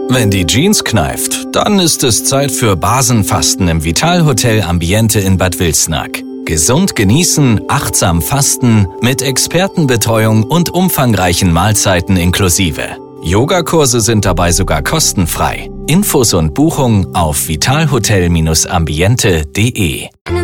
Wenn die Jeans kneift, dann ist es Zeit für Basenfasten im Vitalhotel Ambiente in Bad Wilsnack. Gesund genießen, achtsam fasten, mit Expertenbetreuung und umfangreichen Mahlzeiten inklusive. Yogakurse sind dabei sogar kostenfrei. Infos und Buchung auf vitalhotel-ambiente.de.